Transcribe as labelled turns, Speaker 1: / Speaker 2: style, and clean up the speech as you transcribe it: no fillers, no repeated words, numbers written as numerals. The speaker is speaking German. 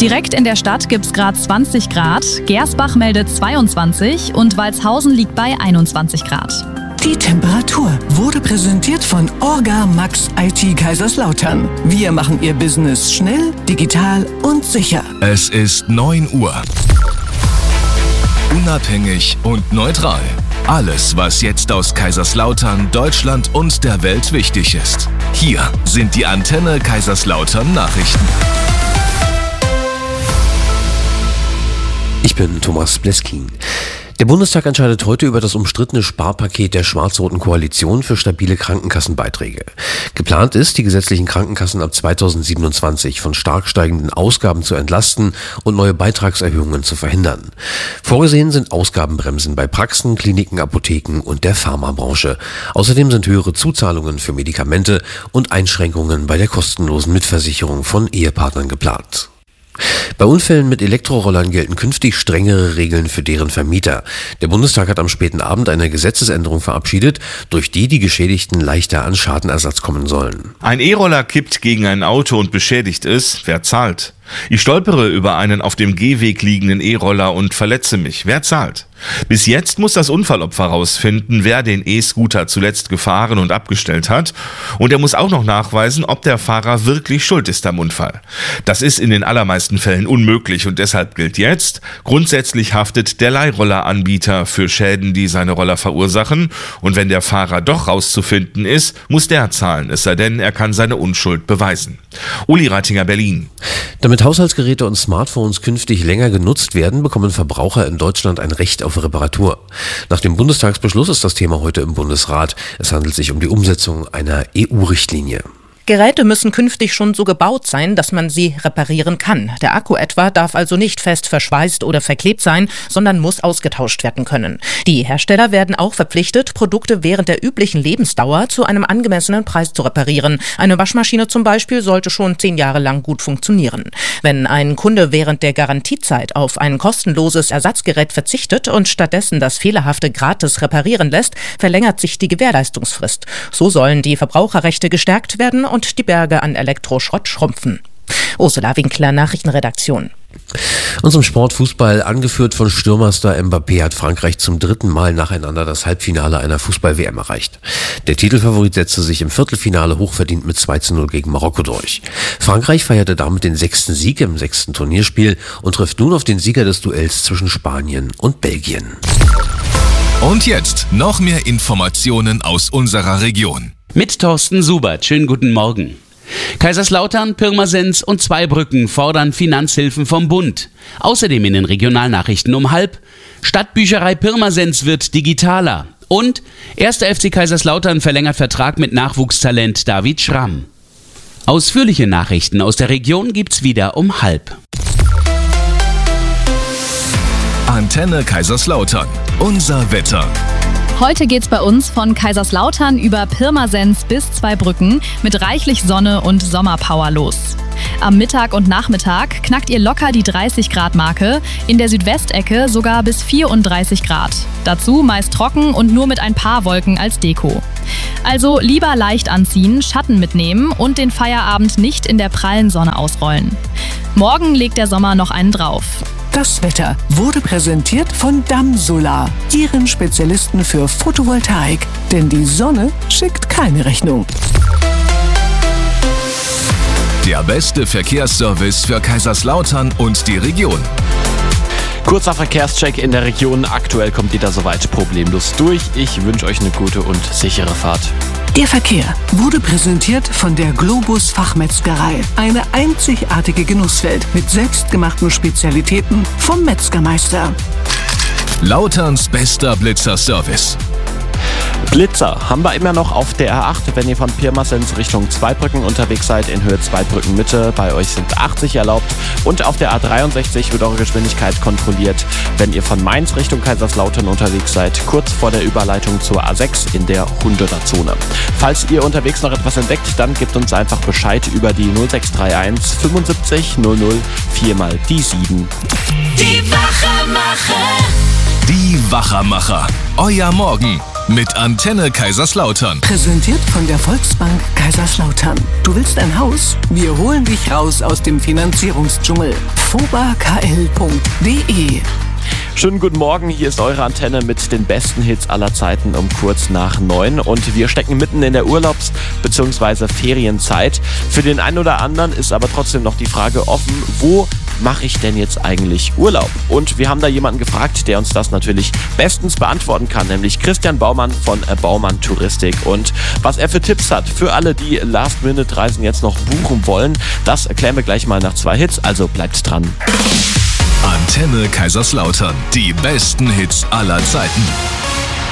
Speaker 1: Direkt in der Stadt gibt's gerade 20 Grad, Gersbach meldet 22 und Walshausen liegt bei 21 Grad.
Speaker 2: Die Temperatur wurde präsentiert von Orga Max IT Kaiserslautern. Wir machen Ihr Business schnell, digital und sicher.
Speaker 3: Es ist 9 Uhr. Unabhängig und neutral. Alles, was jetzt aus Kaiserslautern, Deutschland und der Welt wichtig ist. Hier sind die Antenne Kaiserslautern Nachrichten.
Speaker 4: Ich bin Thomas Bleskin. Der Bundestag entscheidet heute über das umstrittene Sparpaket der schwarz-roten Koalition für stabile Krankenkassenbeiträge. Geplant ist, die gesetzlichen Krankenkassen ab 2027 von stark steigenden Ausgaben zu entlasten und neue Beitragserhöhungen zu verhindern. Vorgesehen sind Ausgabenbremsen bei Praxen, Kliniken, Apotheken und der Pharmabranche. Außerdem sind höhere Zuzahlungen für Medikamente und Einschränkungen bei der kostenlosen Mitversicherung von Ehepartnern geplant. Bei Unfällen mit Elektrorollern gelten künftig strengere Regeln für deren Vermieter. Der Bundestag hat am späten Abend eine Gesetzesänderung verabschiedet, durch die die Geschädigten leichter an Schadenersatz kommen sollen.
Speaker 5: Ein E-Roller kippt gegen ein Auto und beschädigt es. Wer zahlt? Ich stolpere über einen auf dem Gehweg liegenden E-Roller und verletze mich. Wer zahlt? Bis jetzt muss das Unfallopfer rausfinden, wer den E-Scooter zuletzt gefahren und abgestellt hat. Und er muss auch noch nachweisen, ob der Fahrer wirklich schuld ist am Unfall. Das ist in den allermeisten Fällen unmöglich und deshalb gilt jetzt, grundsätzlich haftet der Leihrolleranbieter für Schäden, die seine Roller verursachen. Und wenn der Fahrer doch rauszufinden ist, muss der zahlen, es sei denn, er kann seine Unschuld beweisen. Uli Reitinger, Berlin.
Speaker 4: Damit Haushaltsgeräte und Smartphones künftig länger genutzt werden, bekommen Verbraucher in Deutschland ein Recht auf Reparatur. Nach dem Bundestagsbeschluss ist das Thema heute im Bundesrat. Es handelt sich um die Umsetzung einer EU-Richtlinie.
Speaker 6: Geräte müssen künftig schon so gebaut sein, dass man sie reparieren kann. Der Akku etwa darf also nicht fest verschweißt oder verklebt sein, sondern muss ausgetauscht werden können. Die Hersteller werden auch verpflichtet, Produkte während der üblichen Lebensdauer zu einem angemessenen Preis zu reparieren. Eine Waschmaschine zum Beispiel sollte schon 10 Jahre lang gut funktionieren. Wenn ein Kunde während der Garantiezeit auf ein kostenloses Ersatzgerät verzichtet und stattdessen das Fehlerhafte gratis reparieren lässt, verlängert sich die Gewährleistungsfrist. So sollen die Verbraucherrechte gestärkt werden und die Berge an Elektroschrott schrumpfen. Ursula Winkler, Nachrichtenredaktion.
Speaker 4: Und zum Sportfußball, angeführt von Stürmerstar Mbappé, hat Frankreich zum 3. Mal nacheinander das Halbfinale einer Fußball-WM erreicht. Der Titelfavorit setzte sich im Viertelfinale hochverdient mit 2:0 gegen Marokko durch. Frankreich feierte damit den 6. Sieg im 6. Turnierspiel und trifft nun auf den Sieger des Duells zwischen Spanien und Belgien.
Speaker 3: Und jetzt noch mehr Informationen aus unserer Region.
Speaker 7: Mit Thorsten Subert. Schönen guten Morgen. Kaiserslautern, Pirmasens und Zweibrücken fordern Finanzhilfen vom Bund. Außerdem in den Regionalnachrichten um 12:30. Stadtbücherei Pirmasens wird digitaler. Und 1. FC Kaiserslautern verlängert Vertrag mit Nachwuchstalent David Schramm. Ausführliche Nachrichten aus der Region gibt's wieder um 12:30.
Speaker 3: Antenne Kaiserslautern. Unser Wetter.
Speaker 1: Heute geht's bei uns von Kaiserslautern über Pirmasens bis Zweibrücken mit reichlich Sonne und Sommerpower los. Am Mittag und Nachmittag knackt ihr locker die 30-Grad-Marke, in der Südwestecke sogar bis 34 Grad. Dazu meist trocken und nur mit ein paar Wolken als Deko. Also lieber leicht anziehen, Schatten mitnehmen und den Feierabend nicht in der prallen Sonne ausrollen. Morgen legt der Sommer noch einen drauf.
Speaker 2: Das Wetter wurde präsentiert von Damsolar, Ihren Spezialisten für Photovoltaik. Denn die Sonne schickt keine Rechnung.
Speaker 3: Der beste Verkehrsservice für Kaiserslautern und die Region.
Speaker 8: Kurzer Verkehrscheck in der Region. Aktuell kommt ihr da soweit problemlos durch. Ich wünsche euch eine gute und sichere Fahrt.
Speaker 2: Der Verkehr wurde präsentiert von der Globus Fachmetzgerei. Eine einzigartige Genusswelt mit selbstgemachten Spezialitäten vom Metzgermeister.
Speaker 3: Lauterns bester Blitzer-Service.
Speaker 8: Blitzer haben wir immer noch auf der R8, wenn ihr von Pirmasens Richtung Zweibrücken unterwegs seid, in Höhe Zweibrücken Mitte. Bei euch sind 80 erlaubt. Und auf der A63 wird eure Geschwindigkeit kontrolliert, wenn ihr von Mainz Richtung Kaiserslautern unterwegs seid, kurz vor der Überleitung zur A6 in der 100er-Zone. Falls ihr unterwegs noch etwas entdeckt, dann gebt uns einfach Bescheid über die 0631 75 00 4 mal die 7.
Speaker 3: Die Wachermacher. Euer Morgen mit Antenne Kaiserslautern.
Speaker 2: Präsentiert von der Volksbank Kaiserslautern. Du willst ein Haus? Wir holen dich raus aus dem Finanzierungsdschungel. fobakl.de.
Speaker 8: Schönen guten Morgen, hier ist eure Antenne mit den besten Hits aller Zeiten um kurz nach 9 und wir stecken mitten in der Urlaubs- bzw. Ferienzeit. Für den einen oder anderen ist aber trotzdem noch die Frage offen, wo mache ich denn jetzt eigentlich Urlaub? Und wir haben da jemanden gefragt, der uns das natürlich bestens beantworten kann, nämlich Christian Baumann von Baumann Touristik. Und was er für Tipps hat für alle, die Last-Minute-Reisen jetzt noch buchen wollen, das erklären wir gleich mal nach 2 Hits, also bleibt dran.
Speaker 3: Antenne Kaiserslautern. Die besten Hits aller Zeiten.